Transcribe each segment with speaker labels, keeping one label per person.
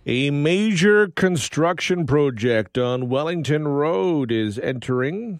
Speaker 1: A major construction project on Wellington Road is entering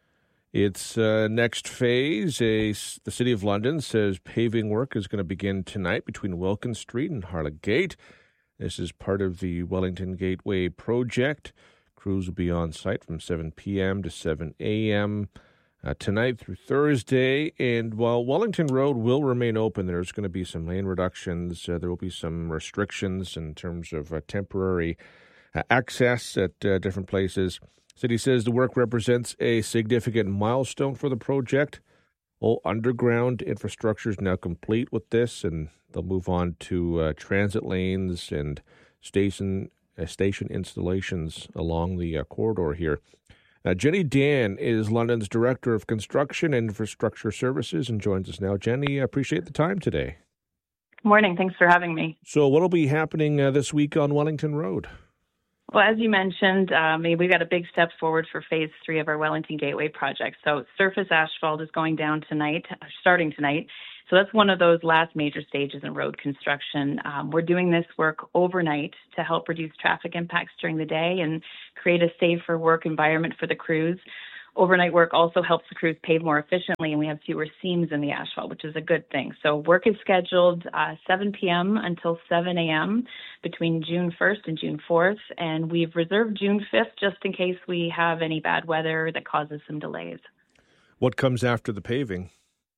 Speaker 1: its next phase. The City of London says paving work is going to begin tonight between Wilkins Street and Harlogate. This is part of the Wellington Gateway project. Crews will be on site from 7 p.m. to 7 a.m. Tonight through Thursday. And while Wellington Road will remain open, there's going to be some lane reductions. There will be some restrictions in terms of temporary access at different places. City says the work represents a significant milestone for the project. All underground infrastructure is now complete with this, and they'll move on to transit lanes and station installations along the corridor here. Jenny Dan is London's Director of Construction and Infrastructure Services and joins us now. Jenny, I appreciate the time today.
Speaker 2: Good morning. Thanks for having me.
Speaker 1: So what will be happening this week on Wellington Road?
Speaker 2: Well, as you mentioned, we've got a big step forward for Phase 3 of our Wellington Gateway project. So surface asphalt is going down tonight, starting tonight. So that's one of those last major stages in road construction. We're doing this work overnight to help reduce traffic impacts during the day and create a safer work environment for the crews. Overnight work also helps the crews pave more efficiently, and we have fewer seams in the asphalt, which is a good thing. So work is scheduled 7 p.m. until 7 a.m. between June 1st and June 4th, and we've reserved June 5th just in case we have any bad weather that causes some delays.
Speaker 1: What comes after the paving?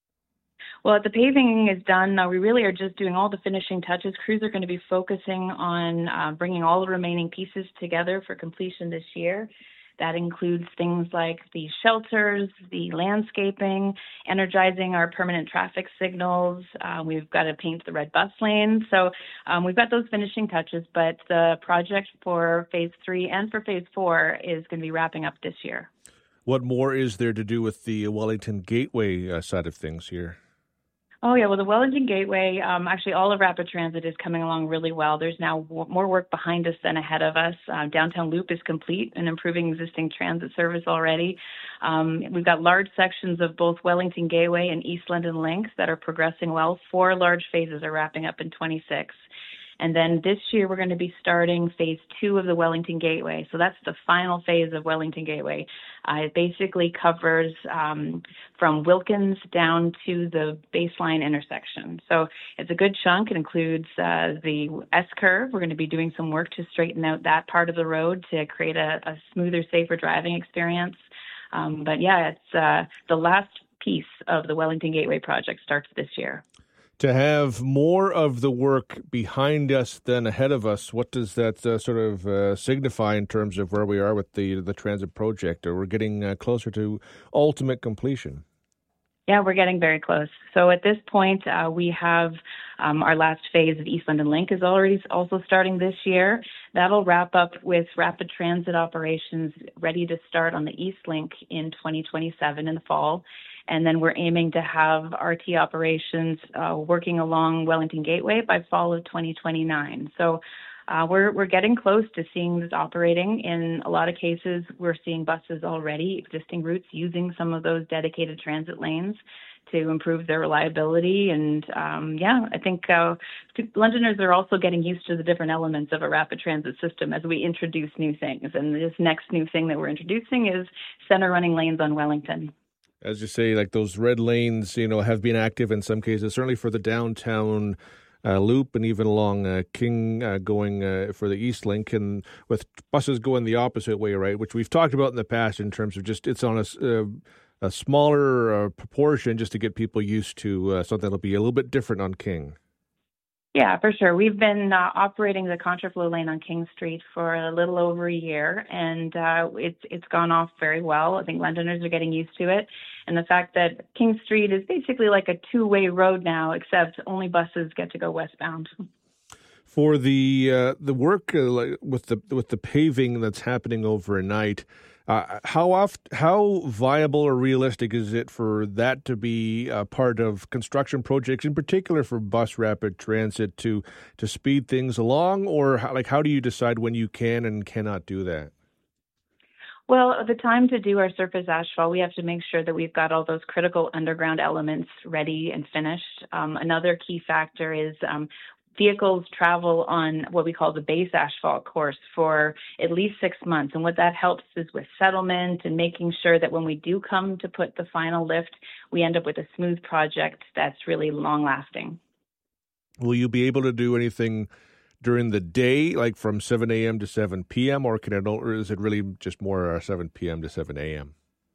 Speaker 2: Well, the paving is done. We really are just doing all the finishing touches. Crews are going to be focusing on bringing all the remaining pieces together for completion this year. That includes things like the shelters, the landscaping, energizing our permanent traffic signals. We've got to paint the red bus lanes. So we've got those finishing touches, but the project for Phase 3 and for Phase 4 is going to be wrapping up this year.
Speaker 1: What more is there to do with the Wellington Gateway side of things here?
Speaker 2: Oh, yeah. Well, the Wellington Gateway, actually all of Rapid Transit is coming along really well. There's now more work behind us than ahead of us. Downtown Loop is complete and improving existing transit service already. We've got large sections of both Wellington Gateway and East London Links that are progressing well. 4 large phases are wrapping up in 26. And then this year, we're going to be starting Phase 2 of the Wellington Gateway. So that's the final phase of Wellington Gateway. It basically covers from Wilkins down to the baseline intersection. So it's a good chunk. It includes the S-curve. We're going to be doing some work to straighten out that part of the road to create a smoother, safer driving experience. But yeah, it's the last piece of the Wellington Gateway project starts this year.
Speaker 1: To have more of the work behind us than ahead of us, what does that sort of signify in terms of where we are with the transit project? Or we're getting closer to ultimate completion?
Speaker 2: Yeah, we're getting very close. So at this point, we have our last phase of East London Link is already also starting this year. That'll wrap up with rapid transit operations ready to start on the East Link in 2027 in the fall. And then we're aiming to have RT operations working along Wellington Gateway by fall of 2029. So we're getting close to seeing this operating. In a lot of cases, we're seeing buses already, existing routes, using some of those dedicated transit lanes to improve their reliability. And I think Londoners are also getting used to the different elements of a rapid transit system as we introduce new things. And this next new thing that we're introducing is center running lanes on Wellington.
Speaker 1: As you say, like those red lanes, have been active in some cases, certainly for the downtown loop and even along King going for the East Link, and with buses going the opposite way, right, which we've talked about in the past in terms of just it's on a smaller proportion just to get people used to something that'll be a little bit different on King.
Speaker 2: Yeah, for sure. We've been operating the contraflow lane on King Street for a little over a year, and it's gone off very well. I think Londoners are getting used to it. And the fact that King Street is basically like a two-way road now, except only buses get to go westbound.
Speaker 1: For the work with the paving that's happening overnight, how viable or realistic is it for that to be a part of construction projects, in particular for bus rapid transit, to speed things along, or how do you decide when you can and cannot do that?
Speaker 2: Well, at the time to do our surface asphalt, we have to make sure that we've got all those critical underground elements ready and finished. Another key factor is vehicles travel on what we call the base asphalt course for at least 6 months. And what that helps is with settlement and making sure that when we do come to put the final lift, we end up with a smooth project that's really long lasting.
Speaker 1: Will you be able to do anything during the day, like from 7 a.m. to 7 p.m., or is it really just more 7 p.m. to 7 a.m.?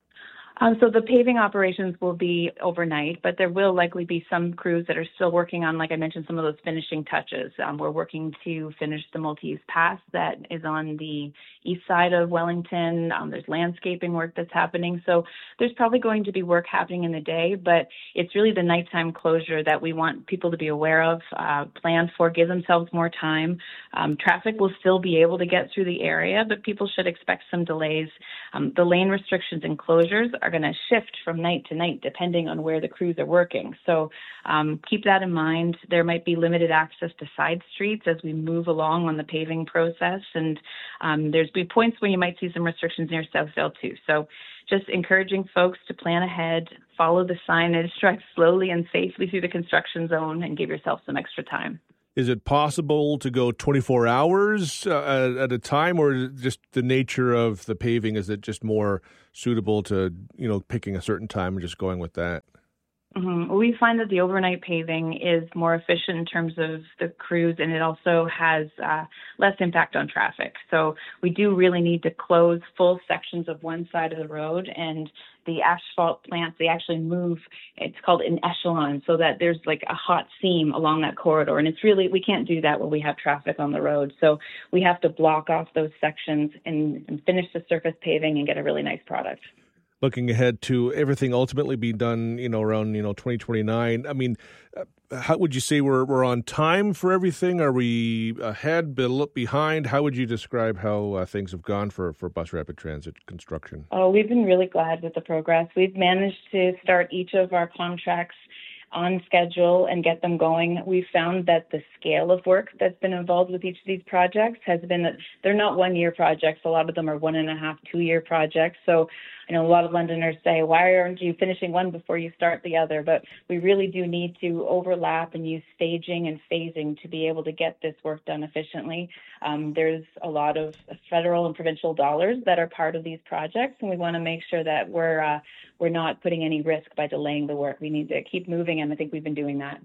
Speaker 2: So the paving operations will be overnight, but there will likely be some crews that are still working on, like I mentioned, some of those finishing touches. We're working to finish the multi-use path that is on the east side of Wellington. There's landscaping work that's happening. So there's probably going to be work happening in the day, but it's really the nighttime closure that we want people to be aware of, plan for, give themselves more time. Traffic will still be able to get through the area, but people should expect some delays. The lane restrictions and closures are going to shift from night to night depending on where the crews are working. So keep that in mind. There might be limited access to side streets as we move along on the paving process. And there's be points where you might see some restrictions near Southville too. So just encouraging folks to plan ahead, follow the signage, drive slowly and safely through the construction zone, and give yourself some extra time.
Speaker 1: Is it possible to go 24 hours at a time, or is it just the nature of the paving? Is it just more suitable to, picking a certain time and just going with that?
Speaker 2: Mm-hmm. We find that the overnight paving is more efficient in terms of the crews, and it also has less impact on traffic. So we do really need to close full sections of one side of the road, and the asphalt plants, they actually move, it's called an echelon, so that there's like a hot seam along that corridor. And it's really, we can't do that when we have traffic on the road. So we have to block off those sections and finish the surface paving and get a really nice product.
Speaker 1: Looking ahead to everything ultimately be done, around, 2029. I mean, how would you say we're on time for everything? Are we ahead, behind? How would you describe how things have gone for bus rapid transit construction?
Speaker 2: Oh, we've been really glad with the progress. We've managed to start each of our contracts on schedule and get them going. We've found that the scale of work that's been involved with each of these projects has been that they're not 1 year projects. A lot of them are 1.5, 2 year projects. So I know a lot of Londoners say, why aren't you finishing one before you start the other? But we really do need to overlap and use staging and phasing to be able to get this work done efficiently. There's a lot of federal and provincial dollars that are part of these projects, and we want to make sure that we're not putting any risk by delaying the work. We need to keep moving, and I think we've been doing that.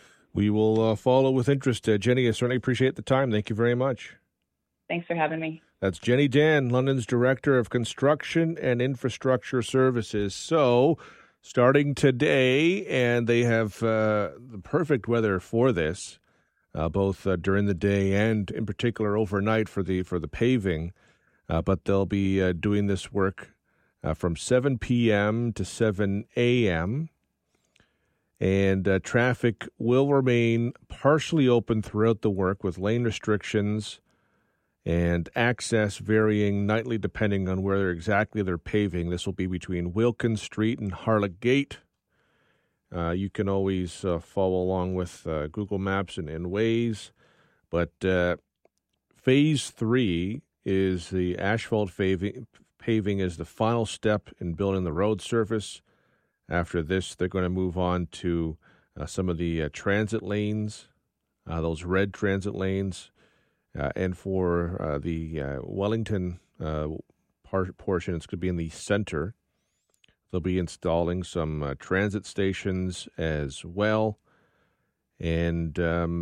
Speaker 1: We will follow with interest. Jenny, I certainly appreciate the time. Thank you very much.
Speaker 2: Thanks for having me.
Speaker 1: That's Jenny Dan, London's Director of Construction and Infrastructure Services. So, starting today, and they have the perfect weather for this, both during the day and in particular overnight for the paving. But they'll be doing this work from 7 p.m. to 7 a.m., and traffic will remain partially open throughout the work with lane restrictions and access varying nightly depending on where exactly they're paving. This will be between Wilkins Street and Harlech Gate. You can always follow along with Google Maps and Waze. But Phase 3 is the asphalt paving is the final step in building the road surface. After this, they're going to move on to some of the transit lanes, those red transit lanes. And for the Wellington portion, it's going to be in the center. They'll be installing some transit stations as well. And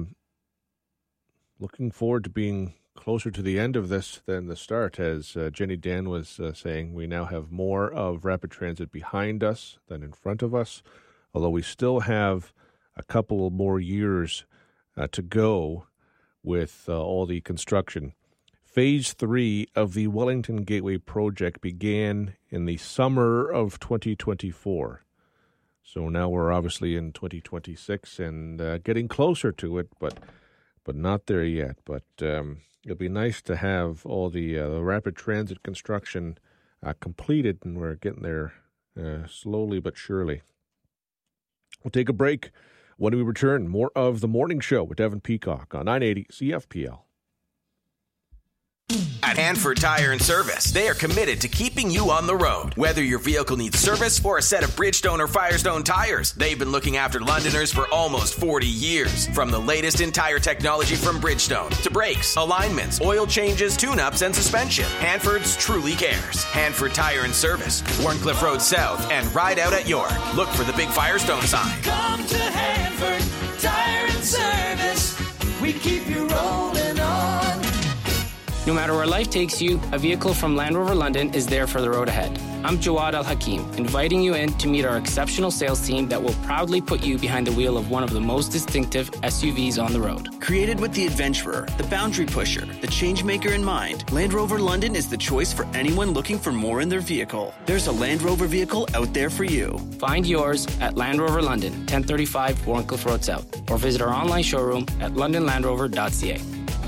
Speaker 1: looking forward to being closer to the end of this than the start. As Jenny Dan was saying, we now have more of rapid transit behind us than in front of us, although we still have a couple more years to go with all the construction. Phase 3 of the Wellington Gateway project began in the summer of 2024. So now we're obviously in 2026 and getting closer to it, but not there yet. But it'll be nice to have all the rapid transit construction completed, and we're getting there slowly but surely. We'll take a break. When we return, more of The Morning Show with Devin Peacock on 980 CFPL.
Speaker 3: At Hanford Tire and Service, they are committed to keeping you on the road. Whether your vehicle needs service or a set of Bridgestone or Firestone tires, they've been looking after Londoners for almost 40 years. From the latest in tire technology from Bridgestone to brakes, alignments, oil changes, tune-ups, and suspension, Hanford's truly cares. Hanford Tire and Service, Warncliffe Road South, and Ride Out at York. Look for the big Firestone sign.
Speaker 4: Come to Hanford Tire and Service. We keep you rolling on.
Speaker 5: No matter where life takes you, a vehicle from Land Rover London is there for the road ahead. I'm Jawad Al-Hakim, inviting you in to meet our exceptional sales team that will proudly put you behind the wheel of one of the most distinctive SUVs on the road.
Speaker 6: Created with the adventurer, the boundary pusher, the changemaker in mind, Land Rover London is the choice for anyone looking for more in their vehicle. There's a Land Rover vehicle out there for you.
Speaker 5: Find yours at Land Rover London, 1035 Warncliffe Road South, or visit our online showroom at londonlandrover.ca.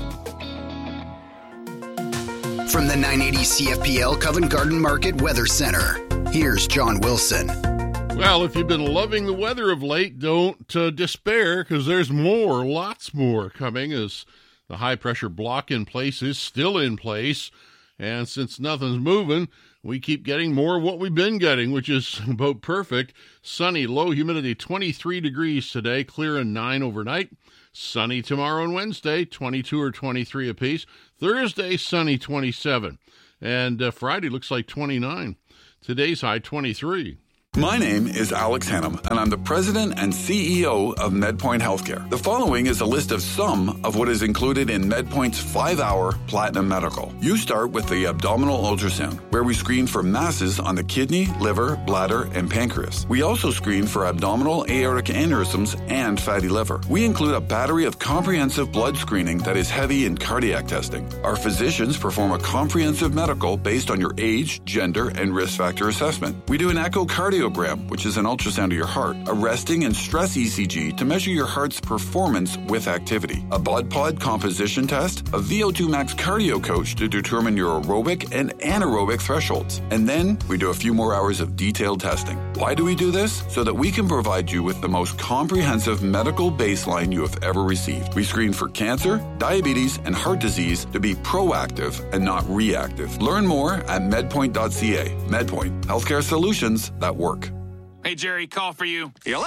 Speaker 7: From the 980 CFPL Covent Garden Market Weather Center, here's John Wilson.
Speaker 8: Well, if you've been loving the weather of late, don't despair, because there's more, lots more coming, as the high-pressure block in place is still in place. And since nothing's moving, we keep getting more of what we've been getting, which is about perfect. Sunny, low humidity, 23 degrees today, clear and 9 overnight. Sunny tomorrow and Wednesday, 22 or 23 apiece. Thursday, sunny, 27. And Friday looks like 29. Today's high, 23.
Speaker 9: My name is Alex Hannum, and I'm the president and CEO of MedPoint Healthcare. The following is a list of some of what is included in MedPoint's 5-hour Platinum Medical. You start with the abdominal ultrasound, where we screen for masses on the kidney, liver, bladder, and pancreas. We also screen for abdominal aortic aneurysms and fatty liver. We include a battery of comprehensive blood screening that is heavy in cardiac testing. Our physicians perform a comprehensive medical based on your age, gender, and risk factor assessment. We do an echocardiogram, which is an ultrasound of your heart, a resting and stress ECG to measure your heart's performance with activity, a BOD-POD composition test, a VO2 max cardio coach to determine your aerobic and anaerobic thresholds. And then we do a few more hours of detailed testing. Why do we do this? So that we can provide you with the most comprehensive medical baseline you have ever received. We screen for cancer, diabetes, and heart disease to be proactive and not reactive. Learn more at medpoint.ca. MedPoint, healthcare solutions that work.
Speaker 10: Hey, Jerry, call for you.
Speaker 11: Hello?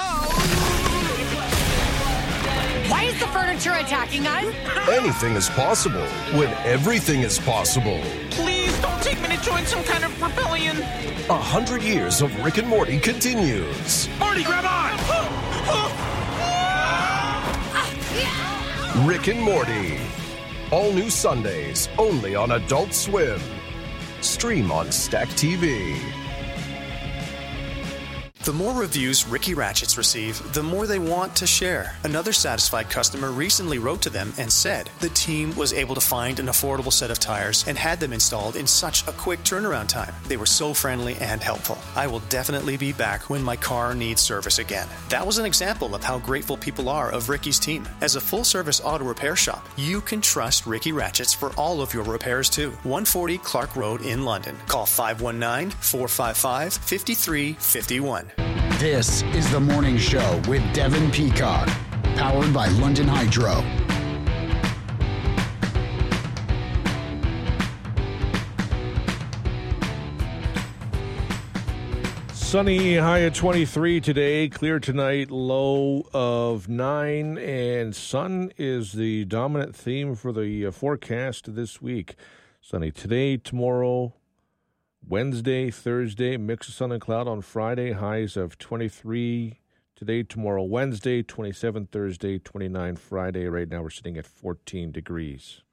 Speaker 11: Why is the furniture attacking us?
Speaker 12: Anything is possible when everything is possible.
Speaker 10: Please don't take me to join some kind of rebellion.
Speaker 12: 100 years of Rick and Morty continues.
Speaker 10: Morty, grab on!
Speaker 12: Rick and Morty. All new Sundays, only on Adult Swim. Stream on Stack TV.
Speaker 13: The more reviews Ricky Ratchets receive, the more they want to share. Another satisfied customer recently wrote to them and said the team was able to find an affordable set of tires and had them installed in such a quick turnaround time. They were so friendly and helpful. I will definitely be back when my car needs service again. That was an example of how grateful people are of Ricky's team. As a full-service auto repair shop, you can trust Ricky Ratchets for all of your repairs too. 140 Clark Road in London. Call 519-455-5351.
Speaker 7: This is The Morning Show with Devin Peacock, powered by London Hydro.
Speaker 1: Sunny, high at 23 today, clear tonight, low of 9, and sun is the dominant theme for the forecast this week. Sunny today, tomorrow, Wednesday, Thursday, mix of sun and cloud on Friday, highs of 23 today, tomorrow, Wednesday, 27 Thursday, 29 Friday. Right now we're sitting at 14 degrees.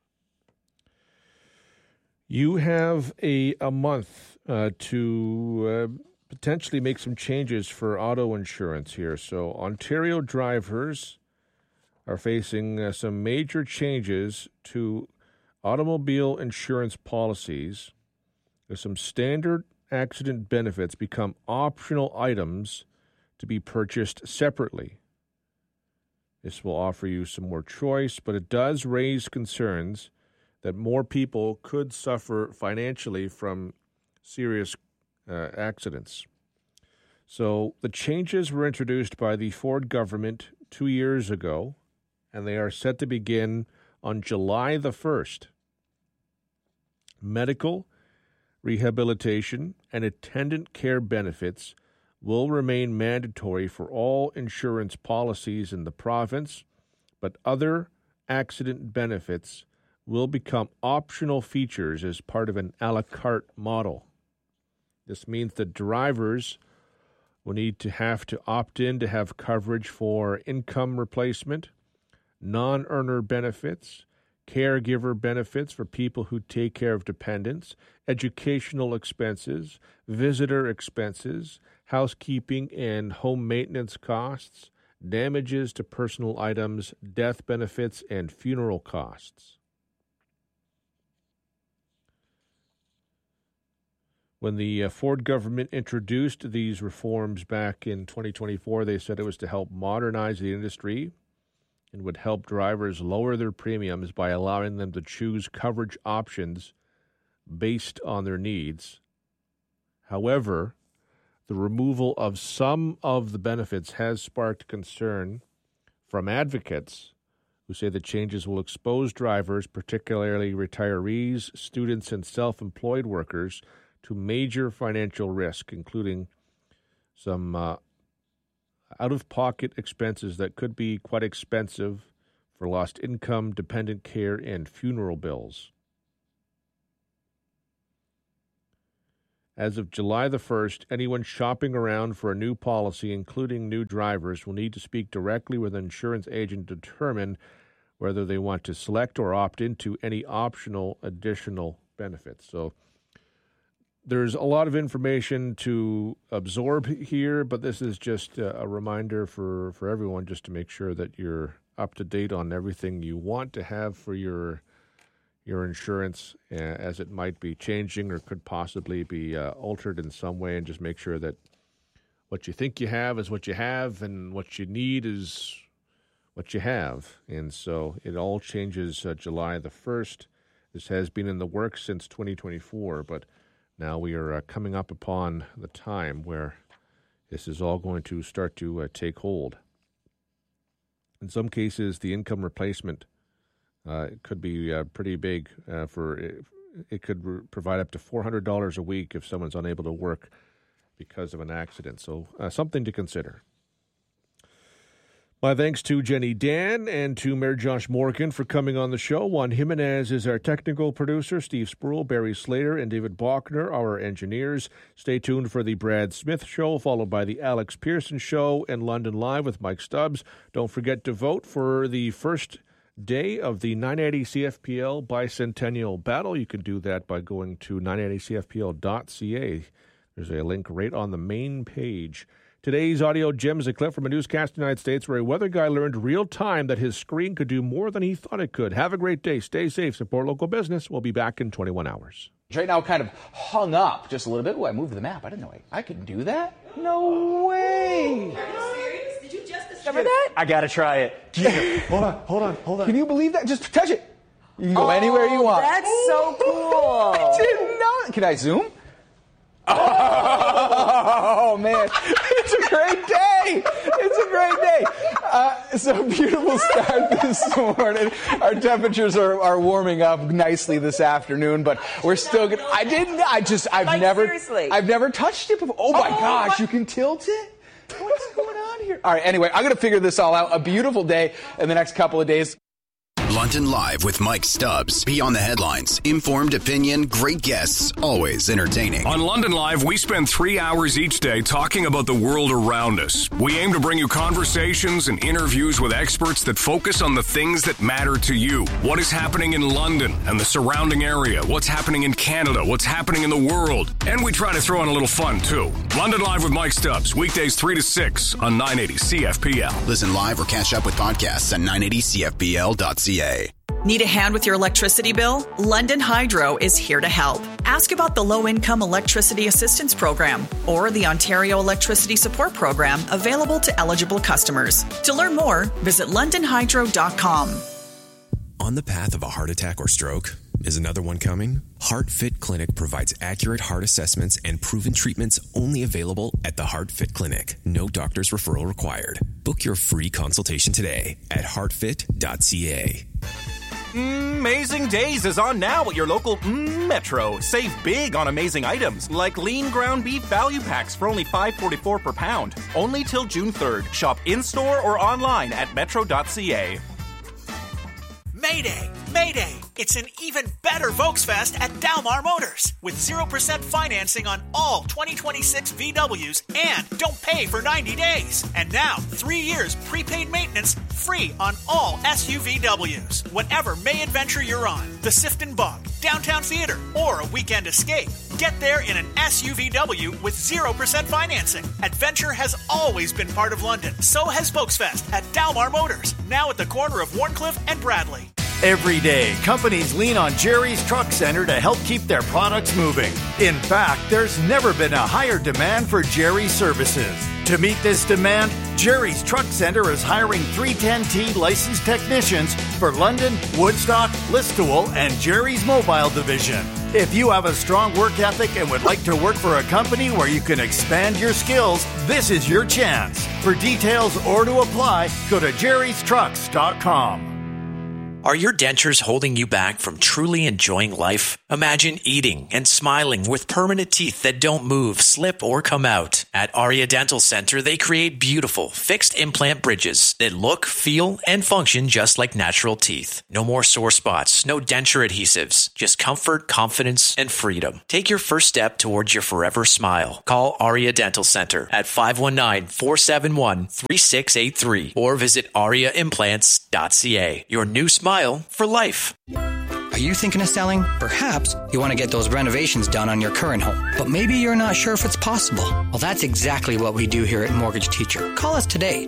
Speaker 1: You have a month to potentially make some changes for auto insurance here. So Ontario drivers are facing some major changes to automobile insurance policies. There's some standard accident benefits become optional items to be purchased separately. This will offer you some more choice, but it does raise concerns that more people could suffer financially from serious accidents. So the changes were introduced by the Ford government 2 years ago, and they are set to begin on July the 1st. Medical, rehabilitation, and attendant care benefits will remain mandatory for all insurance policies in the province, but other accident benefits will become optional features as part of an a la carte model. This means that drivers will need to have to opt in to have coverage for income replacement, non-earner benefits, caregiver benefits for people who take care of dependents, educational expenses, visitor expenses, housekeeping and home maintenance costs, damages to personal items, death benefits, and funeral costs. When the Ford government introduced these reforms back in 2024, they said it was to help modernize the industry and would help drivers lower their premiums by allowing them to choose coverage options based on their needs. However, the removal of some of the benefits has sparked concern from advocates who say the changes will expose drivers, particularly retirees, students, and self-employed workers, to major financial risk, including some out-of-pocket expenses that could be quite expensive for lost income, dependent care, and funeral bills. As of July the 1st, anyone shopping around for a new policy, including new drivers, will need to speak directly with an insurance agent to determine whether they want to select or opt into any optional additional benefits. So there's a lot of information to absorb here, but this is just a reminder for everyone just to make sure that you're up to date on everything you want to have for your insurance, as it might be changing or could possibly be altered in some way, and just make sure that what you think you have is what you have and what you need is what you have. And so it all changes July the 1st. This has been in the works since 2024, but now we are coming up upon the time where this is all going to start to take hold. In some cases, the income replacement could be pretty big. It could provide up to $400 a week if someone's unable to work because of an accident. So something to consider. My thanks to Jenny Dan and to Mayor Josh Morgan for coming on the show. Juan Jimenez is our technical producer. Steve Spruill, Barry Slater, and David Bachner, our engineers. Stay tuned for the Brad Smith Show, followed by the Alex Pearson Show and London Live with Mike Stubbs. Don't forget to vote for the first day of the 980 CFPL Bicentennial Battle. You can do that by going to 980CFPL.ca. There's a link right on the main page. Today's audio gem is a clip from a newscast in the United States where a weather guy learned real time that his screen could do more than he thought it could. Have a great day. Stay safe. Support local business. We'll be back in 21 hours.
Speaker 14: Right now, kind of hung up just a little bit. Oh, I moved the map. I didn't know I could do that. No way.
Speaker 15: Are you serious? Did you just discover that?
Speaker 14: I got to try it. Hold on. Can you believe that? Just touch it. You can go anywhere you want.
Speaker 15: That's so cool.
Speaker 14: I didn't know. Can I zoom? Oh, man. It's a great day. It's a beautiful start this morning. Our temperatures are warming up nicely this afternoon, but we're still good. I've never touched it before. Oh, my gosh. You can tilt it? What's going on here? All right, anyway, I'm going to figure this all out. A beautiful day in the next couple of days.
Speaker 7: London Live with Mike Stubbs. Beyond the headlines. Informed opinion, great guests, always entertaining.
Speaker 16: On London Live, we spend 3 hours each day talking about the world around us. We aim to bring you conversations and interviews with experts that focus on the things that matter to you. What is happening in London and the surrounding area? What's happening in Canada? What's happening in the world? And we try to throw in a little fun, too. London Live with Mike Stubbs, weekdays 3 to 6 on 980 CFPL.
Speaker 7: Listen live or catch up with podcasts at 980CFPL.ca.
Speaker 17: Need a hand with your electricity bill? London Hydro is here to help. Ask about the Low-Income Electricity Assistance Program or the Ontario Electricity Support Program available to eligible customers. To learn more, visit londonhydro.com.
Speaker 18: On the path of a heart attack or stroke? Is another one coming? HeartFit Clinic provides accurate heart assessments and proven treatments only available at the HeartFit Clinic. No doctor's referral required. Book your free consultation today at heartfit.ca.
Speaker 19: Amazing Days is on now at your local Metro. Save big on amazing items like lean ground beef value packs for only $5.44 per pound. Only till June 3rd. Shop in-store or online at metro.ca.
Speaker 20: Mayday! Mayday! It's an even better Volksfest at Dalmar Motors with 0% financing on all 2026 VWs and don't pay for 90 days. And now, 3 years prepaid maintenance free on all SUVWs. Whatever May adventure you're on, the Sifton Bog, Downtown Theater, or a weekend escape, get there in an SUVW with 0% financing. Adventure has always been part of London. So has Volksfest at Dalmar Motors, now at the corner of Warncliffe and Bradley.
Speaker 21: Every day, companies lean on Jerry's Truck Center to help keep their products moving. In fact, there's never been a higher demand for Jerry's services. To meet this demand, Jerry's Truck Center is hiring 310T licensed technicians for London, Woodstock, Listowel, and Jerry's Mobile Division. If you have a strong work ethic and would like to work for a company where you can expand your skills, this is your chance. For details or to apply, go to jerrystrucks.com.
Speaker 22: Are your dentures holding you back from truly enjoying life? Imagine eating and smiling with permanent teeth that don't move, slip, or come out. At Aria Dental Center, they create beautiful, fixed implant bridges that look, feel, and function just like natural teeth. No more sore spots, no denture adhesives, just comfort, confidence, and freedom. Take your first step towards your forever smile. Call Aria Dental Center at 519-471-3683 or visit ariaimplants.ca. Your new smile for life.
Speaker 23: Are you thinking of selling? Perhaps you want to get those renovations done on your current home, but maybe you're not sure if it's possible. Well, that's exactly what we do here at Mortgage Teacher. Call us today,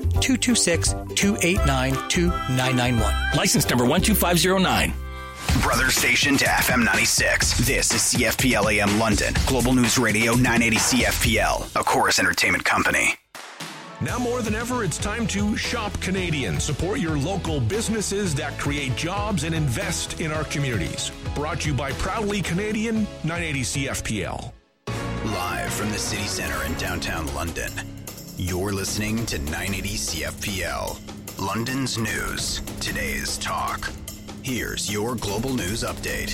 Speaker 23: 226-289-2991.
Speaker 24: License number 12509.
Speaker 7: Brother station to FM 96. This is CFPL AM London. Global News Radio 980 CFPL, a Chorus Entertainment company.
Speaker 24: Now more than ever, it's time to shop Canadian. Support your local businesses that create jobs and invest in our communities. Brought to you by Proudly Canadian, 980 CFPL.
Speaker 7: Live from the City Centre in downtown London, you're listening to 980 CFPL. London's news, today's talk. Here's your global news update.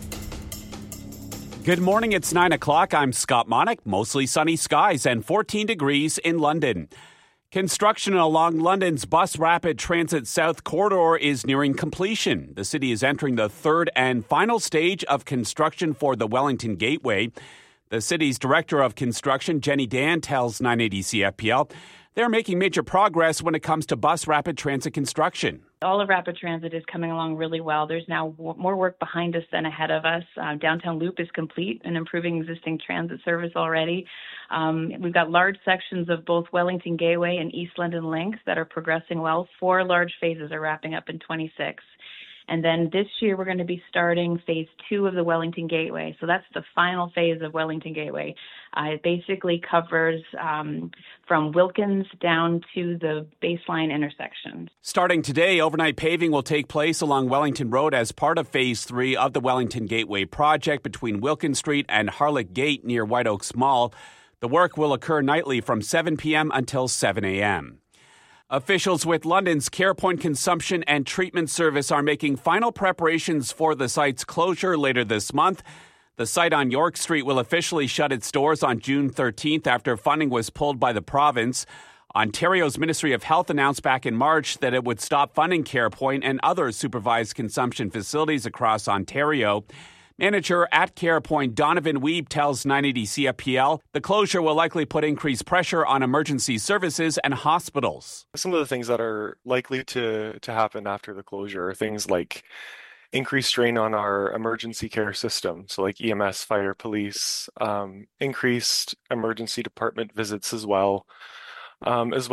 Speaker 25: Good morning, it's 9 o'clock. I'm Scott Monick. Mostly sunny skies and 14 degrees in London. Construction along London's Bus Rapid Transit South Corridor is nearing completion. The city is entering the third and final stage of construction for the Wellington Gateway. The city's director of construction, Jenny Dan, tells 980 CFPL they're making major progress when it comes to bus rapid transit construction.
Speaker 2: All of rapid transit is coming along really well. There's now more work behind us than ahead of us. Downtown Loop is complete and improving existing transit service already. We've got large sections of both Wellington Gateway and East London Link that are progressing well. 4 large phases are wrapping up in 26. And then this year, we're going to be starting phase 2 of the Wellington Gateway. So that's the final phase of Wellington Gateway. It basically covers from Wilkins down to the baseline intersection.
Speaker 25: Starting today, overnight paving will take place along Wellington Road as part of phase 3 of the Wellington Gateway project between Wilkins Street and Harlech Gate near White Oaks Mall. The work will occur nightly from 7 p.m. until 7 a.m. Officials with London's CarePoint Consumption and Treatment Service are making final preparations for the site's closure later this month. The site on York Street will officially shut its doors on June 13th after funding was pulled by the province. Ontario's Ministry of Health announced back in March that it would stop funding CarePoint and other supervised consumption facilities across Ontario. Manager at CarePoint, Donovan Weeb, tells 980 CFPL the closure will likely put increased pressure on emergency services and hospitals.
Speaker 26: Some of the things that are likely to happen after the closure are things like increased strain on our emergency care system, so like EMS, fire, police, increased emergency department visits as well as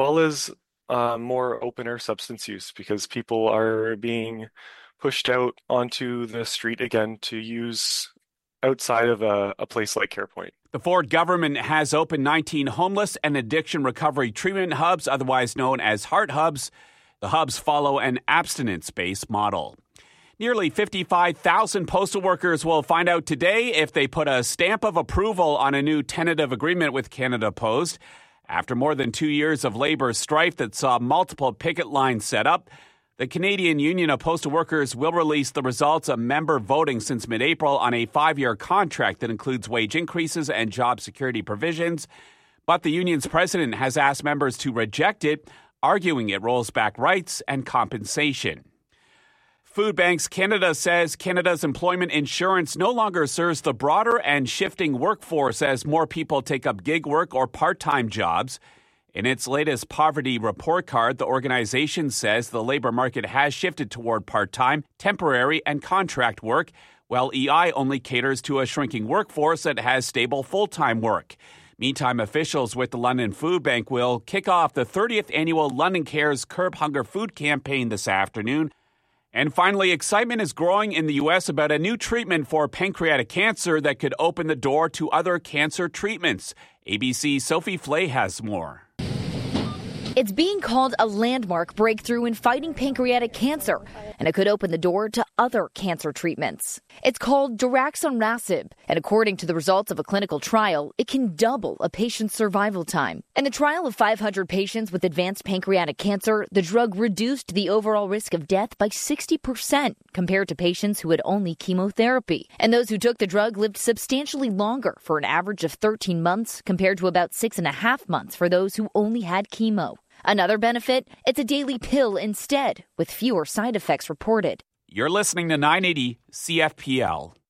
Speaker 26: more open-air substance use because people are being pushed out onto the street again to use outside of a place like CarePoint.
Speaker 25: The Ford government has opened 19 homeless and addiction recovery treatment hubs, otherwise known as Heart Hubs. The hubs follow an abstinence-based model. Nearly 55,000 postal workers will find out today if they put a stamp of approval on a new tentative agreement with Canada Post. After more than 2 years of labor strife that saw multiple picket lines set up, The Canadian Union of Postal Workers will release the results of member voting since mid-April on a 5-year contract that includes wage increases and job security provisions. But the union's president has asked members to reject it, arguing it rolls back rights and compensation. Food Banks Canada says Canada's employment insurance no longer serves the broader and shifting workforce as more people take up gig work or part-time jobs. In its latest poverty report card, the organization says the labor market has shifted toward part-time, temporary, and contract work, while EI only caters to a shrinking workforce that has stable full-time work. Meantime, officials with the London Food Bank will kick off the 30th annual London Cares Curb Hunger Food campaign this afternoon. And finally, excitement is growing in the U.S. about a new treatment for pancreatic cancer that could open the door to other cancer treatments. ABC's Sophie Flay has more.
Speaker 3: It's being called a landmark breakthrough in fighting pancreatic cancer, and it could open the door to other cancer treatments. It's called daraxonrasib, and according to the results of a clinical trial, it can double a patient's survival time. In the trial of 500 patients with advanced pancreatic cancer, the drug reduced the overall risk of death by 60% compared to patients who had only chemotherapy. And those who took the drug lived substantially longer, for an average of 13 months compared to about 6.5 months for those who only had chemo. Another benefit, it's a daily pill instead, with fewer side effects reported.
Speaker 25: You're listening to 980 CFPL.